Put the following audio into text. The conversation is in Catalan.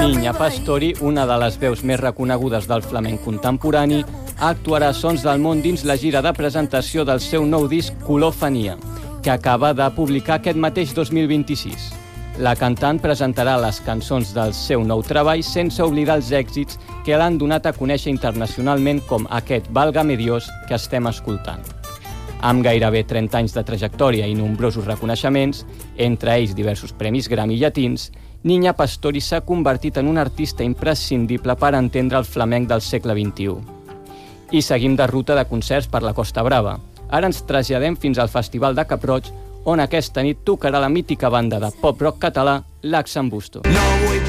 Niña Pastori, una de les veus més reconegudes del flamenc contemporani, actuarà a Sons del Món dins la gira de presentació del seu nou disc Colofania, que acaba de publicar aquest mateix 2026. La cantant presentarà les cançons del seu nou treball sense oblidar els èxits que l'han donat a conèixer internacionalment com aquest Válgame Dios que estem escoltant. Amb gairebé 30 anys de trajectòria i nombrosos reconeixements, entre ells diversos premis Grammy llatins, Niña Pastori s'ha convertit en un artista imprescindible per entendre el flamenc del segle XXI. I seguim de ruta de concerts per la Costa Brava. Ara ens traslladem fins al Festival de Cap-roig, on aquesta nit tocarà la mítica banda de pop-rock català L'Axambusto. No vull